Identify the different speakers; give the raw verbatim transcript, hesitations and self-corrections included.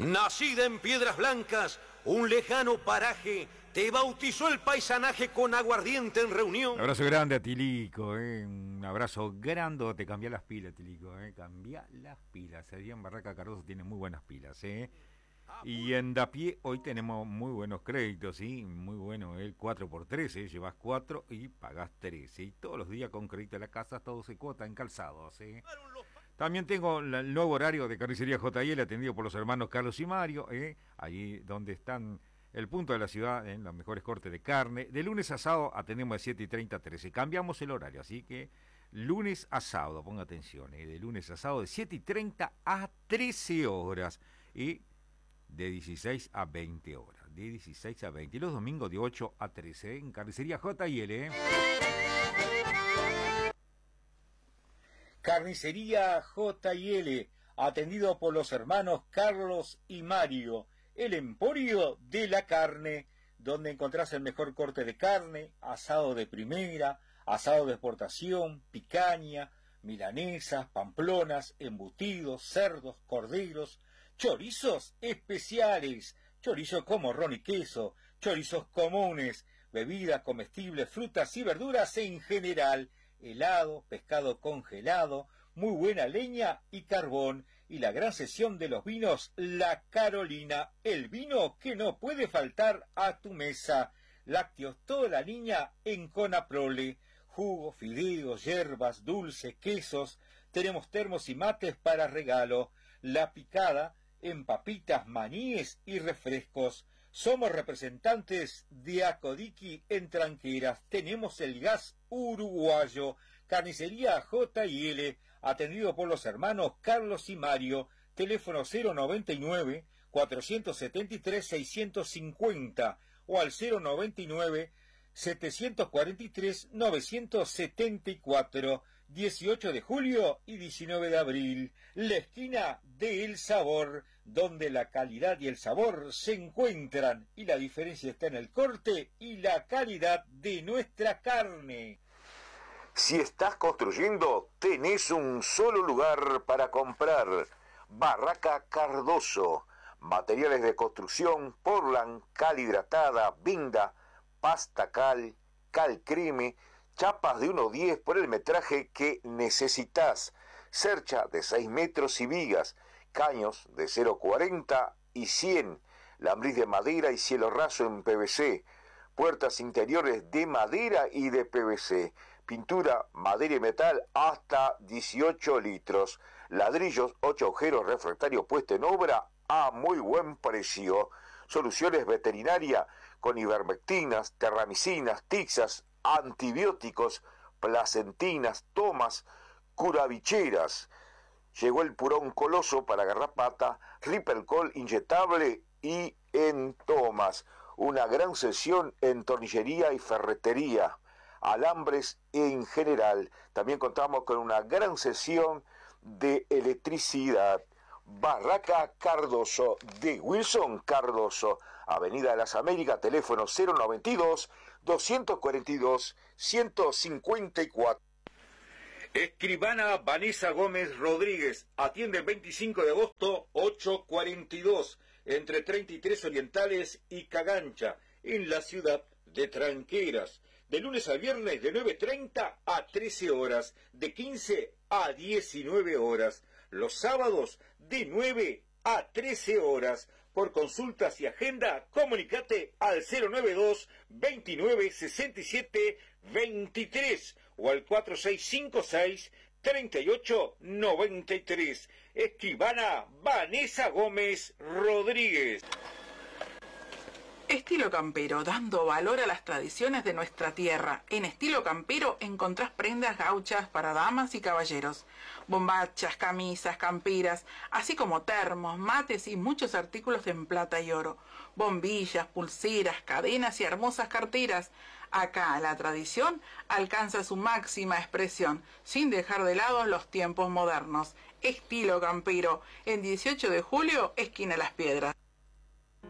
Speaker 1: Nacida en Piedras Blancas, un lejano paraje, te bautizó el paisanaje con aguardiente en reunión.
Speaker 2: Un abrazo grande a Tilico, eh. un abrazo grande, te cambia las pilas, Tilico, eh. cambia las pilas. Allí en Barraca Cardoso tiene muy buenas pilas, eh. Y en Dapié hoy tenemos muy buenos créditos, ¿sí? Muy bueno, el cuatro por tres, ¿eh? Llevas cuatro y pagás tres, ¿sí? Todos los días con crédito de la casa, todo se cuota en calzados, ¿eh? También tengo el nuevo horario de Carnicería J L, atendido por los hermanos Carlos y Mario, ¿eh? Allí donde están el punto de la ciudad, en los mejores cortes de carne. De lunes a sábado atendemos de siete y treinta a trece. Cambiamos el horario, así que lunes a sábado, ponga atención, ¿eh? De lunes a sábado de siete y treinta a trece horas. Y de dieciséis a veinte horas, de dieciséis a veinte, y los domingos de ocho a trece, en Carnicería J L. ¿eh?
Speaker 3: Carnicería J L, atendido por los hermanos Carlos y Mario, el emporio de la carne, donde encontrás el mejor corte de carne, asado de primera, asado de exportación, picaña, milanesas, pamplonas, embutidos, cerdos, corderos, chorizos especiales, chorizo con morrón y queso, chorizos comunes, bebidas comestibles, frutas y verduras en general, helado, pescado congelado, muy buena leña y carbón, y la gran sesión de los vinos La Carolina, el vino que no puede faltar a tu mesa. Lácteos toda la línea en Conaprole, jugo, fideos, hierbas, dulce, quesos, tenemos termos y mates para regalo, La Picada en papitas, maníes y refrescos. Somos representantes de Acodiqui en Tranqueras. Tenemos el gas uruguayo. Carnicería J L, atendido por los hermanos Carlos y Mario. Teléfono cero noventa y nueve, cuatrocientos setenta y tres, seiscientos cincuenta o al cero noventa y nueve, setecientos cuarenta y tres, novecientos setenta y cuatro. dieciocho de julio y diecinueve de abril, la esquina de El Sabor, donde la calidad y el sabor se encuentran, y la diferencia está en el corte y la calidad de nuestra carne.
Speaker 4: Si estás construyendo, tenés un solo lugar para comprar. Barraca Cardoso, materiales de construcción, Portland, cal hidratada, vinda, pasta cal, cal creme, chapas de uno diez por el metraje que necesitas, cercha de seis metros y vigas, caños de cero cuarenta y cien, lambriz de madera y cielo raso en P V C, puertas interiores de madera y de P V C, pintura, madera y metal hasta dieciocho litros, ladrillos, ocho agujeros, refractario puesto en obra a muy buen precio, soluciones veterinaria con ivermectinas, terramicinas, tixas, antibióticos, placentinas, tomas, curavicheras. Llegó el purón coloso para garrapata, Rippercol inyectable y en tomas. Una gran sesión en tornillería y ferretería, alambres en general. También contamos con una gran sesión de electricidad. Barraca Cardoso, de Wilson Cardoso, Avenida de las Américas, teléfono cero noventa y dos, doscientos cuarenta y dos, ciento cincuenta y cuatro.
Speaker 3: Escribana Vanessa Gómez Rodríguez, atiende el veinticinco de agosto, ochocientos cuarenta y dos, entre treinta y tres Orientales y Cagancha, en la ciudad de Tranqueras, de lunes a viernes de nueve treinta a trece horas, de quince a diecinueve horas, los sábados de nueve a trece horas. Por consultas y agenda, comunicate al cero noventa y dos, veintinueve, sesenta y siete, veintitrés o al cuatro seis cinco seis, treinta y ocho, noventa y tres. Escribana Vanessa Gómez Rodríguez.
Speaker 5: Estilo Campero, dando valor a las tradiciones de nuestra tierra. En Estilo Campero encontrás prendas gauchas para damas y caballeros, bombachas, camisas, camperas, así como termos, mates y muchos artículos en plata y oro, bombillas, pulseras, cadenas y hermosas carteras. Acá la tradición alcanza su máxima expresión, sin dejar de lado los tiempos modernos. Estilo Campero, en dieciocho de julio, esquina Las Piedras.